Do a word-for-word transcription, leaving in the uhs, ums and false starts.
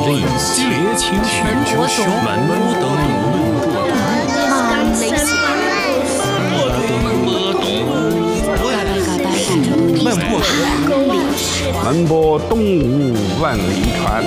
力结情绪，满不懂门泊东吴万里船。